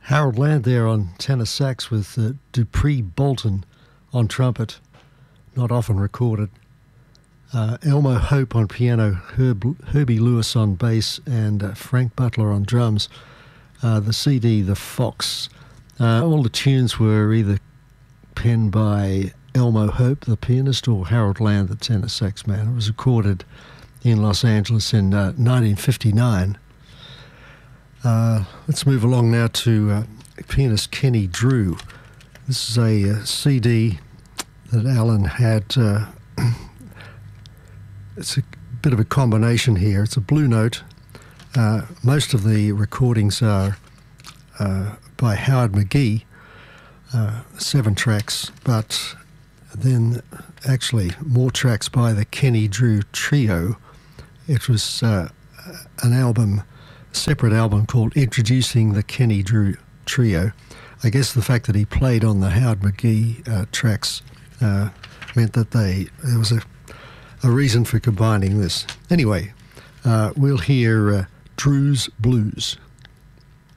Harold Land there on tenor sax with Dupree Bolton on trumpet, not often recorded. Elmo Hope on piano, Herbie Lewis on bass, and Frank Butler on drums. The CD, The Fox. All the tunes were either penned by Elmo Hope, the pianist, or Harold Land, the tenor sax man. It was recorded in Los Angeles in 1959. Let's move along now to pianist Kenny Drew. This is a CD that Alan had. It's a bit of a combination here. It's a Blue Note. Most of the recordings are by Howard McGee, 7 tracks, but then actually more tracks by the Kenny Drew Trio. It was an album, separate album called Introducing the Kenny Drew Trio. I guess the fact that he played on the Howard McGee tracks meant that there was a reason for combining this. Anyway, we'll hear Drew's Blues.